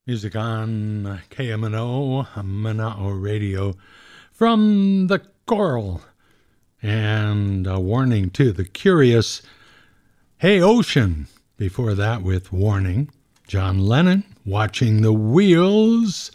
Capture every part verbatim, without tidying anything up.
Music on K M N O, Mana'o Radio, from the Coral. And a warning to the curious, Hey Ocean, before that with Warning. John Lennon, Watching the Wheels,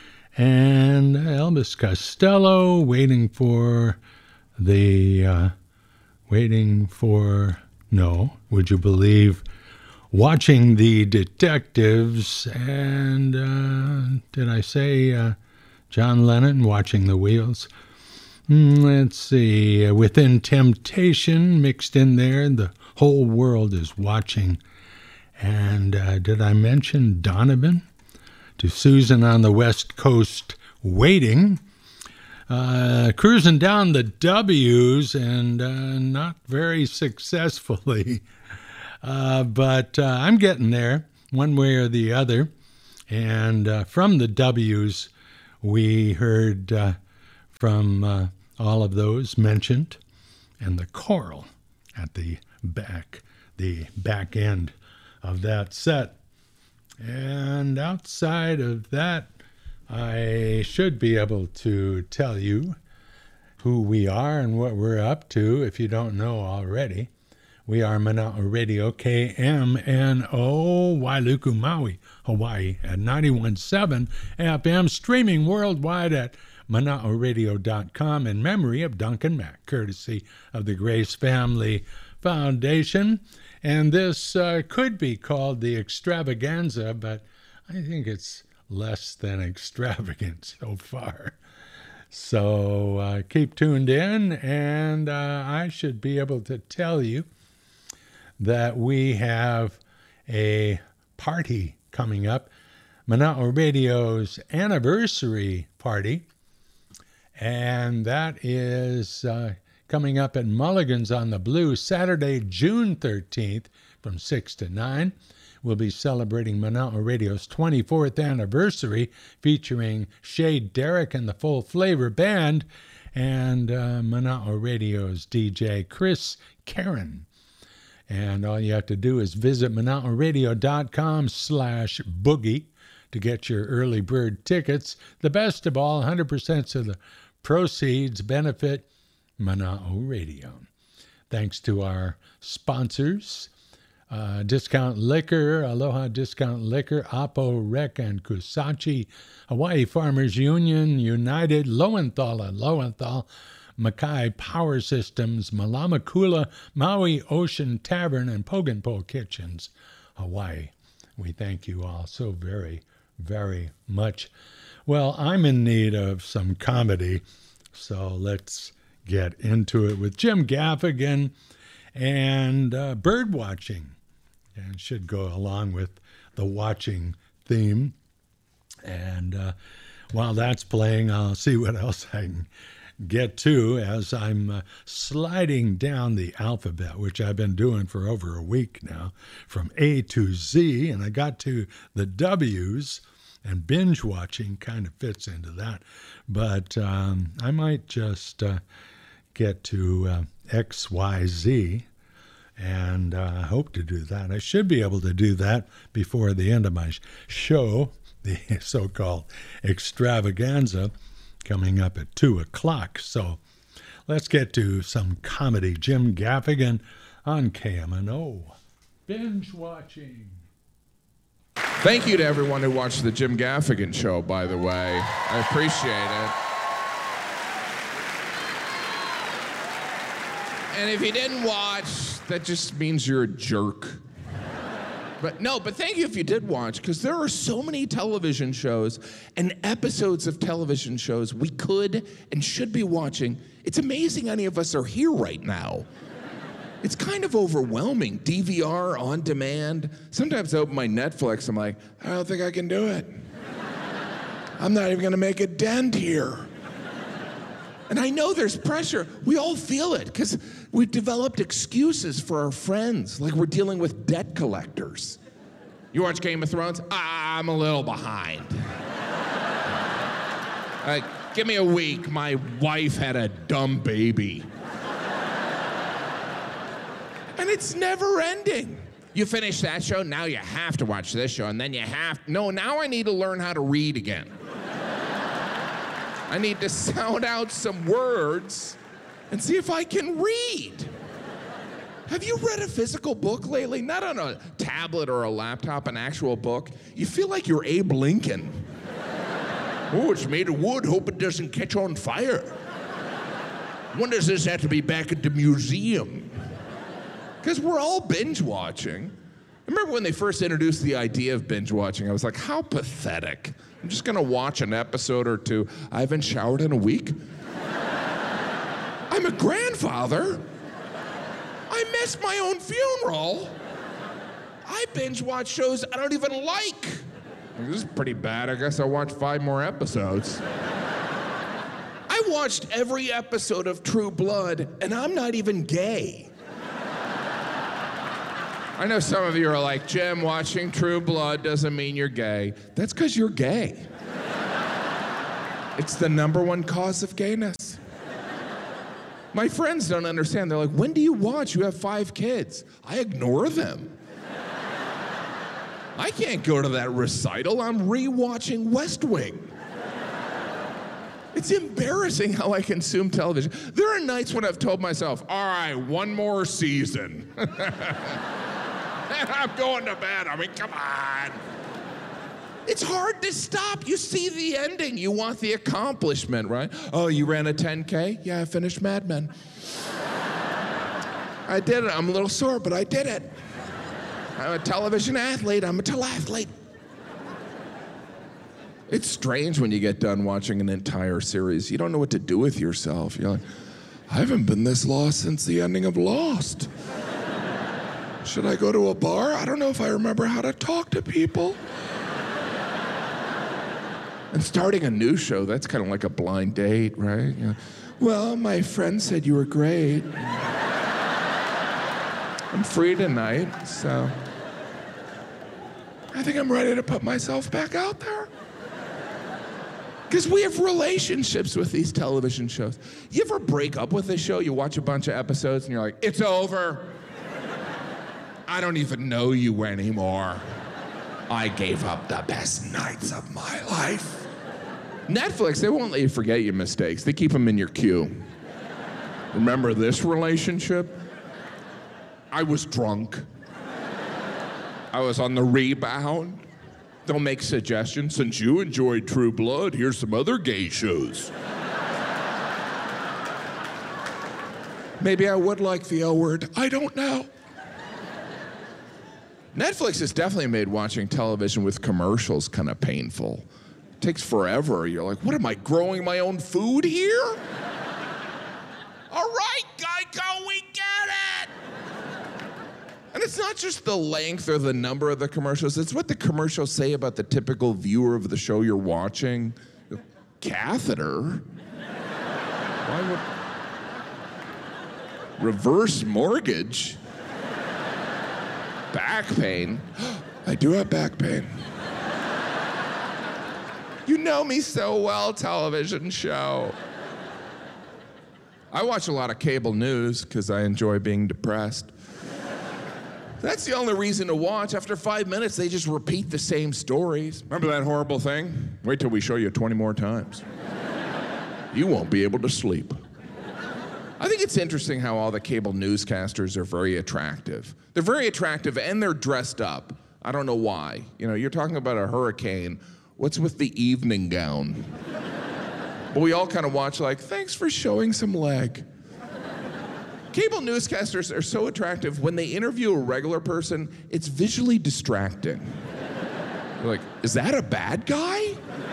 and Elvis Costello, Waiting for the, uh, Waiting for, no, would you believe, Watching the Detectives, and uh, did I say uh, John Lennon, Watching the Wheels? Mm, let's see, uh, Within Temptation mixed in there, The Whole World is Watching. And uh, did I mention Donovan? To Susan on the West Coast, Waiting. Uh, cruising down the W's, and uh, not very successfully. Uh, but uh, I'm getting there one way or the other. And uh, from the W's, we heard uh, from uh, all of those mentioned, and the Coral at the back, the back end of that set. And outside of that, I should be able to tell you who we are and what we're up to if you don't know already. We are Mana'o Radio, K M N O, Wailuku, Maui, Hawaii, at ninety-one point seven F M, streaming worldwide at mana'o radio dot com, in memory of Duncan Mack, courtesy of the Grace Family Foundation. And this uh, could be called the extravaganza, but I think it's less than extravagant so far. So uh, keep tuned in, and uh, I should be able to tell you that we have a party coming up, Mana'o Radio's anniversary party, and that is uh, coming up at Mulligan's on the Blue, Saturday, June thirteenth, from six to nine. We'll be celebrating Mana'o Radio's twenty-fourth anniversary, featuring Shay Derrick and the Full Flavor Band, and uh, Mana'o Radio's D J Chris Karen. And all you have to do is visit mana'o radio dot com slash boogie to get your early bird tickets. The best of all, one hundred percent of the proceeds benefit Mana'o Radio. Thanks to our sponsors, uh, Discount Liquor, Aloha Discount Liquor, Apo Rec and Kusachi, Hawaii Farmers Union, United, Lowenthal and Lowenthal, Mackay Power Systems, Malamakula, Maui Ocean Tavern, and Pogenpo Kitchens, Hawaii. We thank you all so very, very much. Well, I'm in need of some comedy, so let's get into it with Jim Gaffigan and uh, bird watching. And should go along with the watching theme. And uh, while that's playing, I'll see what else I can get to as I'm uh, sliding down the alphabet, which I've been doing for over a week now, from A to Z, and I got to the W's, and binge watching kind of fits into that. But um, I might just uh, get to uh, X, Y, Z, and uh, I hope to do that. I should be able to do that before the end of my show, the so-called extravaganza, coming up at two o'clock. So let's get to some comedy. Jim Gaffigan on K M N O. Binge watching. Thank you to everyone who watched the Jim Gaffigan show, by the way. I appreciate it. And if you didn't watch, that just means you're a jerk. But no, but thank you if you did watch, because there are so many television shows and episodes of television shows we could and should be watching. It's amazing any of us are here right now. It's kind of overwhelming. D V R, on demand. Sometimes I open my Netflix, I'm like, I don't think I can do it. I'm not even gonna make a dent here. And I know there's pressure. We all feel it, because we've developed excuses for our friends, like we're dealing with debt collectors. You watch Game of Thrones? Ah, I'm a little behind. Like, give me a week. My wife had a dumb baby. And it's never ending. You finish that show, now you have to watch this show, and then you have, no, now I need to learn how to read again. I need to sound out some words and see if I can read. Have you read a physical book lately? Not on a tablet or a laptop, an actual book. You feel like you're Abe Lincoln. Oh, it's made of wood, hope it doesn't catch on fire. When does this have to be back at the museum? Because we're all binge watching. I remember when they first introduced the idea of binge watching, I was like, how pathetic. I'm just gonna watch an episode or two. I haven't showered in a week. I'm a grandfather. I missed my own funeral. I binge watch shows I don't even like. This is pretty bad. I guess I'll watch five more episodes. I watched every episode of True Blood, and I'm not even gay. I know some of you are like, Jim, watching True Blood doesn't mean you're gay. That's because you're gay. It's the number one cause of gayness. My friends don't understand. They're like, when do you watch? You have five kids. I ignore them. I can't go to that recital. I'm re-watching West Wing. It's embarrassing how I consume television. There are nights when I've told myself, all right, one more season. I'm going to bed. I mean, come on. It's hard to stop. You see the ending. You want the accomplishment, right? Oh, you ran a ten K? Yeah, I finished Mad Men. I did it. I'm a little sore, but I did it. I'm a television athlete. I'm a telathlete. It's strange when you get done watching an entire series. You don't know what to do with yourself. You're like, I haven't been this lost since the ending of Lost. Should I go to a bar? I don't know if I remember how to talk to people. And starting a new show, that's kind of like a blind date, right? You know, well, my friend said you were great. I'm free tonight, so I think I'm ready to put myself back out there. Because we have relationships with these television shows. You ever break up with a show, you watch a bunch of episodes, and you're like, it's over. I don't even know you anymore. I gave up the best nights of my life. Netflix, they won't let you forget your mistakes. They keep them in your queue. Remember this relationship? I was drunk. I was on the rebound. They'll make suggestions. Since you enjoyed True Blood, here's some other gay shows. Maybe I would like the L word. I don't know. Netflix has definitely made watching television with commercials kind of painful. It takes forever. You're like, what am I, growing my own food here? All right, Geico, we get it! And it's not just the length or the number of the commercials, it's what the commercials say about the typical viewer of the show you're watching. Catheter? Why would... Reverse mortgage? Back pain? I do have back pain. You know me so well, television show. I watch a lot of cable news because I enjoy being depressed. That's the only reason to watch. After five minutes, they just repeat the same stories. Remember that horrible thing? Wait till we show you twenty more times. You won't be able to sleep. I think it's interesting how all the cable newscasters are very attractive. They're very attractive and they're dressed up. I don't know why. You know, you're talking about a hurricane. What's with the evening gown? But we all kind of watch like, thanks for showing some leg. Cable newscasters are so attractive. When they interview a regular person, it's visually distracting. You're like, is that a bad guy?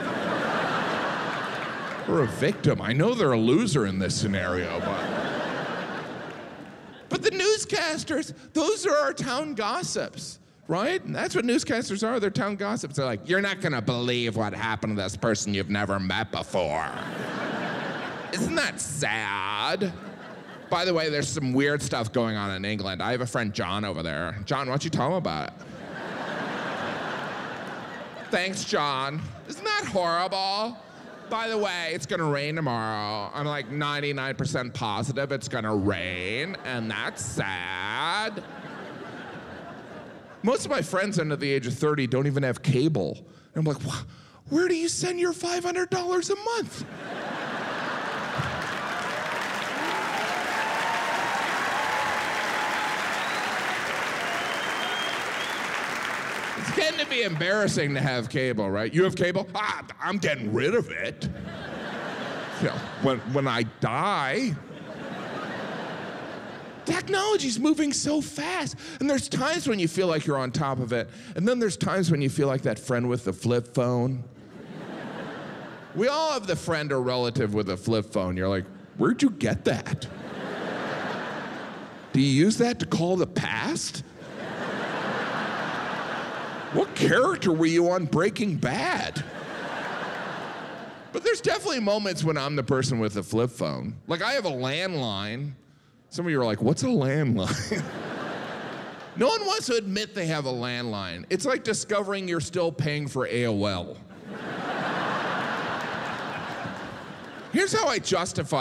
Or a victim? I know they're a loser in this scenario, but... But the newscasters, those are our town gossips, right? And that's what newscasters are, they're town gossips. They're like, you're not gonna believe what happened to this person you've never met before. Isn't that sad? By the way, there's some weird stuff going on in England. I have a friend, John, over there. John, why don't you tell him about it? Thanks, John. Isn't that horrible? By the way, it's gonna rain tomorrow. I'm like ninety-nine percent positive it's gonna rain, and that's sad. Most of my friends under the age of thirty don't even have cable. And I'm like, where do you send your five hundred dollars a month? It's getting to be embarrassing to have cable, right? You have cable? Ah, I'm getting rid of it. You know, when, when I die. Technology's moving so fast. And there's times when you feel like you're on top of it. And then there's times when you feel like that friend with the flip phone. We all have the friend or relative with a flip phone. You're like, where'd you get that? Do you use that to call the past? What character were you on Breaking Bad? But there's definitely moments when I'm the person with the flip phone. Like, I have a landline. Some of you are like, what's a landline? No one wants to admit they have a landline. It's like discovering you're still paying for A O L. Here's how I justify